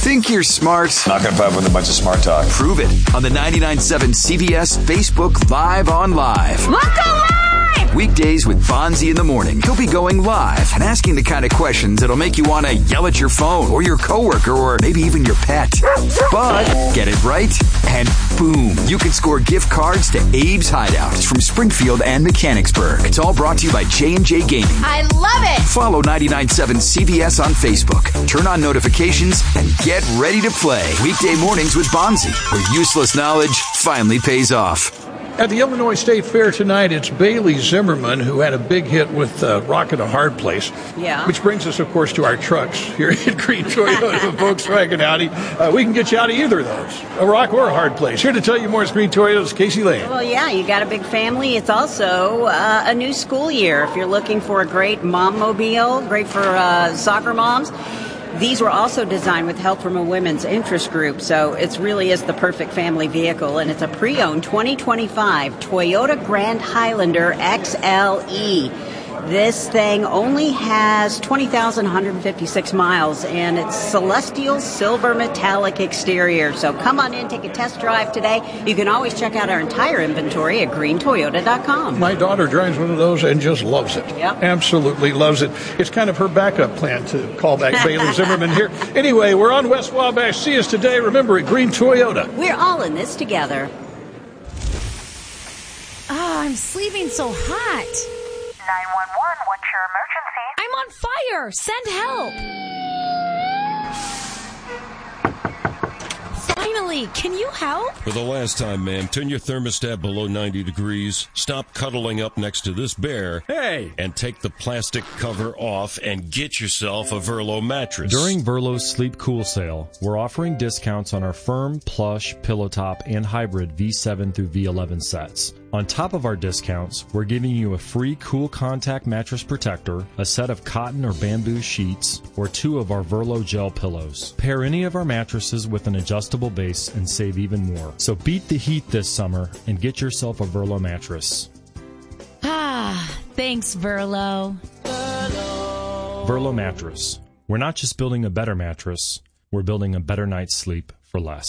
Think you're smart? Not gonna put up with a bunch of smart talk. Prove it on the 99.7 CBS Facebook Live on Live. Let's go live! Weekdays with Bonzi in the morning. He'll be going live and asking the kind of questions that'll make you want to yell at your phone or your coworker or maybe even your pet. But get it right, and boom, you can score gift cards to Abe's Hideout from Springfield and Mechanicsburg. It's all brought to you by J&J Gaming. I love it! Follow 99.7 CBS on Facebook. Turn on notifications and get ready to play. Weekday mornings with Bonzi, where useless knowledge finally pays off. At the Illinois State Fair tonight, it's Bailey Zimmerman who had a big hit with Rockin' a Hard Place. Yeah. Which brings us, of course, to our trucks here at Green Toyota and Volkswagen Audi. We can get you out of either of those, a rock or a hard place. Here to tell you more is Green Toyota's Casey Lane. Well, yeah, you got a big family. It's also a new school year. If you're looking for a great mom mobile, great for soccer moms. These were also designed with help from a women's interest group, so it really is the perfect family vehicle, and it's a pre-owned 2025 Toyota Grand Highlander XLE. This thing only has 20,156 miles, and it's celestial silver metallic exterior. So come on in, take a test drive today. You can always check out our entire inventory at greentoyota.com. My daughter drives one of those and just loves it. Yep. Absolutely loves it. It's kind of her backup plan to call back Bailey Zimmerman here. Anyway, we're on West Wabash. See us today. Remember, at Green Toyota. We're all in this together. Oh, I'm sleeping so hot. 911, what's your emergency? I'm on fire. Send help. Finally, can you help? For the last time, ma'am, turn your thermostat below 90 degrees, stop cuddling up next to this bear, and take the plastic cover off and get yourself a Verlo mattress. During Verlo's Sleep Cool sale, we're offering discounts on our firm, plush, pillow top, and hybrid V7 through V11 sets. On top of our discounts, we're giving you a free Cool Contact mattress protector, a set of cotton or bamboo sheets, or 2 of our Verlo gel pillows. Pair any of our mattresses with an adjustable base and save even more. So beat the heat this summer and get yourself a Verlo mattress. Ah, thanks, Verlo. Verlo mattress. We're not just building a better mattress, we're building a better night's sleep for less.